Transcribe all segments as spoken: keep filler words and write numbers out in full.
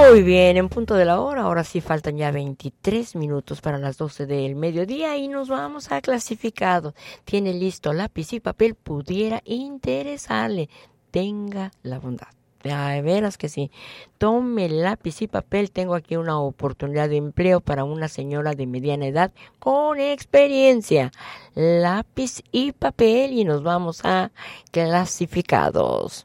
Muy bien, en punto de la hora, ahora sí faltan ya veintitrés minutos para las doce del mediodía y nos vamos a clasificados. Tiene listo lápiz y papel, pudiera interesarle, tenga la bondad. De veras que sí. Tome lápiz y papel, tengo aquí una oportunidad de empleo para una señora de mediana edad con experiencia. Lápiz y papel y nos vamos a clasificados.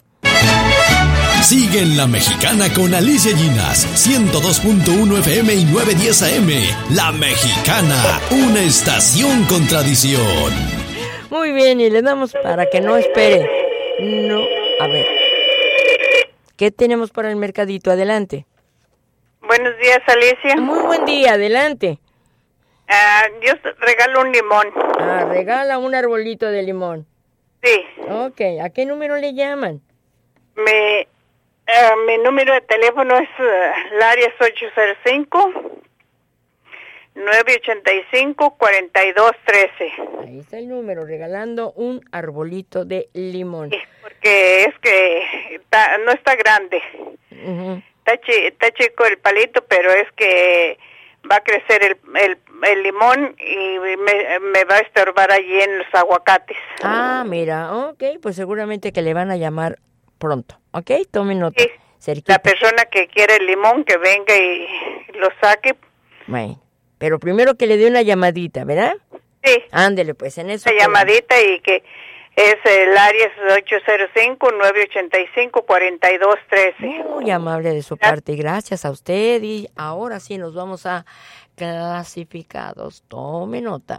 Sigue en La Mexicana con Alicia Llinas, ciento dos punto uno F M y novecientos diez A M. La Mexicana, una estación con tradición. Muy bien, y le damos para que no espere. No, a ver. ¿Qué tenemos para el mercadito? Adelante. Buenos días, Alicia. Muy buen día, adelante. Uh, yo regalo un limón. Ah, regala un arbolito de limón. Sí. Ok, ¿a qué número le llaman? Me, uh, mi número de teléfono es, uh, el área es ocho cero cinco, nueve ocho cinco, cuatro dos uno tres. Ahí está el número, regalando un arbolito de limón. Sí, porque es que está, no está grande. Uh-huh. Está, chi, está chico el palito, pero es que va a crecer el, el, el limón y me, me va a estorbar allí en los aguacates. Ah, mira, ok, pues seguramente que le van a llamar pronto, ok, tome nota. Sí, cerquita. La persona que quiere el limón, que venga y lo saque. Bueno, pero primero que le dé una llamadita, ¿verdad? Sí. Ándele, pues, en eso. Una llamadita y que es el área ocho cero cinco, nueve ocho cinco, cuatro dos uno tres. Muy amable de su parte, gracias a usted. Y ahora sí nos vamos a clasificados. Tome nota.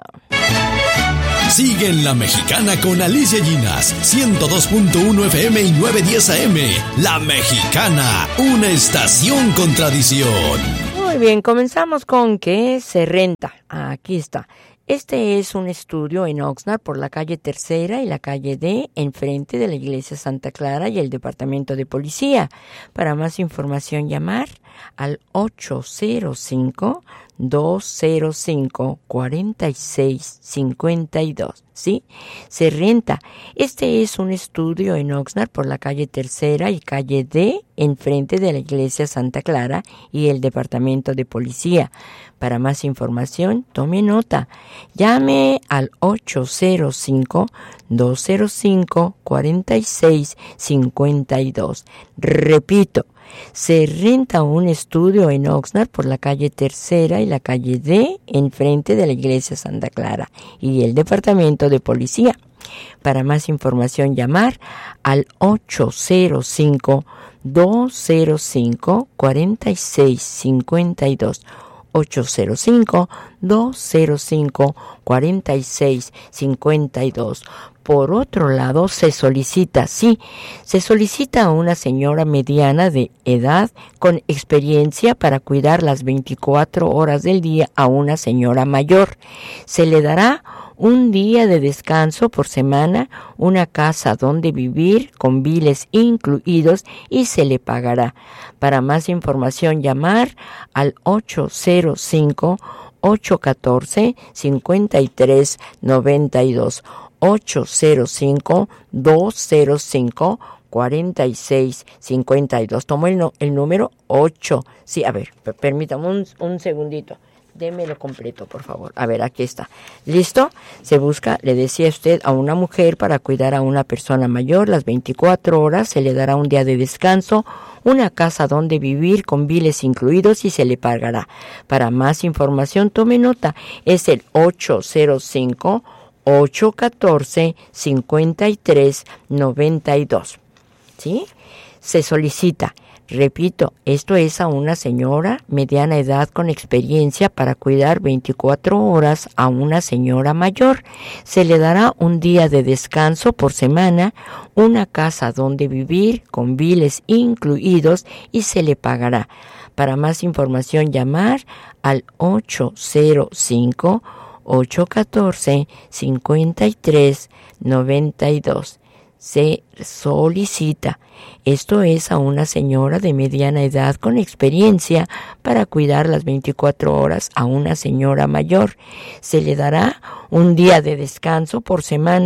Sigue en La Mexicana con Alicia Llinas, ciento dos punto uno F M y novecientos diez A M. La Mexicana, una estación con tradición. Muy bien, comenzamos con que se renta. Aquí está. Este es un estudio en Oxnard por la calle Tercera y la calle D, enfrente de la iglesia Santa Clara y el departamento de policía. Para más información, llamar al ocho cero cinco, dos cero cinco, cuatro seis cinco dos. ¿Sí? Se renta. Este es un estudio en Oxnard por la calle Tercera y calle D, enfrente de la iglesia Santa Clara y el departamento de policía. Para más información, tome nota. Llame al ocho cero cinco, dos cero cinco, cuatro seis cinco dos. Repito, se renta un estudio en Oxnard por la calle Tercera y la calle D, enfrente de la iglesia Santa Clara y el departamento de policía. Para más información, llamar al ocho cero cinco, dos cero cinco, cuatro seis cinco dos. ocho cero cinco, dos cero cinco, cuatro seis cinco dos. Por otro lado, se solicita, sí, se solicita a una señora mediana de edad con experiencia para cuidar las veinticuatro horas del día a una señora mayor. Se le dará un día de descanso por semana, una casa donde vivir con biles incluidos y se le pagará. Para más información, llamar al ocho cero cinco, ocho uno cuatro, cinco tres nueve dos. ocho cero cinco, dos cero cinco, cuatro seis cinco dos. Tomo el, no, el número ocho. Sí, a ver, permítame un, un segundito. Démelo completo, por favor. A ver, aquí está. ¿Listo? Se busca, le decía usted, a una mujer para cuidar a una persona mayor las veinticuatro horas. Se le dará un día de descanso, una casa donde vivir con biles incluidos y se le pagará. Para más información, tome nota. Es el ocho cero cinco, ocho uno cuatro, cinco tres nueve dos. ¿Sí? Se solicita. Repito, esto es a una señora mediana edad con experiencia para cuidar veinticuatro horas a una señora mayor. Se le dará un día de descanso por semana, una casa donde vivir con biles incluidos y se le pagará. Para más información, llamar al ocho cero cinco, ocho uno cuatro, cinco tres nueve dos. Se solicita. Esto es a una señora de mediana edad con experiencia para cuidar las veinticuatro horas a una señora mayor. Se le dará un día de descanso por semana,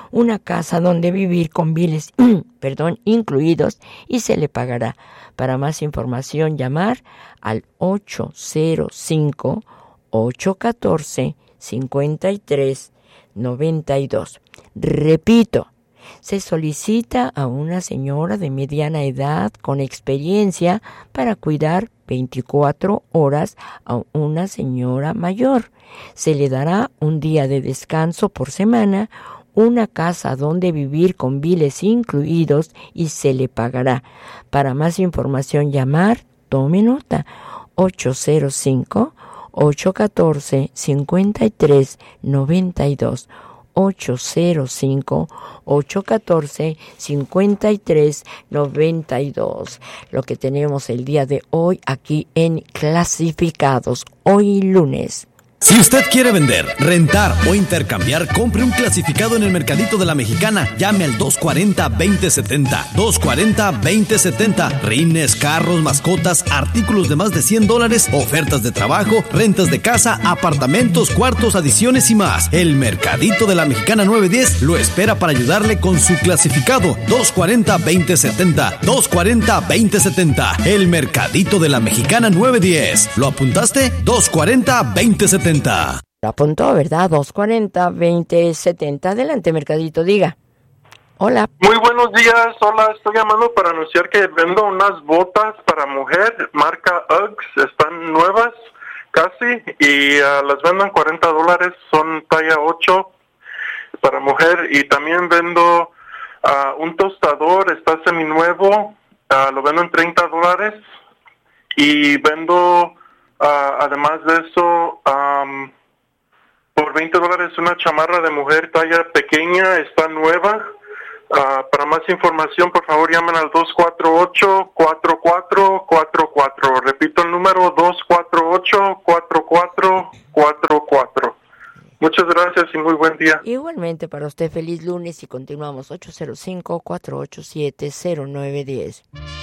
una casa donde vivir con biles perdón, incluidos y se le pagará. Para más información, llamar al ocho cero cinco, ocho uno cuatro, cinco tres nueve dos. Repito, se solicita a una señora de mediana edad con experiencia para cuidar veinticuatro horas a una señora mayor. Se le dará un día de descanso por semana, una casa donde vivir con biles incluidos y se le pagará. Para más información, llamar, tome nota, ocho cero cinco, ocho uno cuatro, cinco tres nueve dos. ocho cero cinco, ocho uno cuatro, cinco tres nueve dos. Lo que tenemos el día de hoy aquí en Clasificados, hoy lunes. Si usted quiere vender, rentar o intercambiar, compre un clasificado en el Mercadito de la Mexicana. Llame al dos cuatro cero, dos cero siete cero. dos cuatro cero, dos cero siete cero. Rines, carros, mascotas, artículos de más de cien dólares, ofertas de trabajo, rentas de casa, apartamentos, cuartos, adiciones y más. El Mercadito de la Mexicana nueve diez lo espera para ayudarle con su clasificado. dos cuatro cero, dos cero siete cero. dos cuatro cero, dos cero siete cero. El Mercadito de la Mexicana nueve diez. ¿Lo apuntaste? dos cuatro cero, dos cero siete cero. Lo apuntó, ¿verdad? dos cuatro cero, dos cero siete cero. Adelante, Mercadito, diga. Hola. Muy buenos días. Hola, estoy llamando para anunciar que vendo unas botas para mujer, marca Uggs. Están nuevas, casi, y uh, las vendo en cuarenta dólares. Son talla ocho para mujer. Y también vendo uh, un tostador, está seminuevo. Uh, lo vendo en treinta dólares. Y vendo... Uh, además de eso, um, por veinte dólares una chamarra de mujer talla pequeña, está nueva. Uh, para más información, por favor, llamen al dos cuatro ocho, cuatro cuatro cuatro cuatro. Repito el número, dos cuatro ocho, cuatro cuatro cuatro cuatro. Muchas gracias y muy buen día. Igualmente para usted, feliz lunes y continuamos ocho cero cinco, cuatro ocho siete, cero nueve uno cero.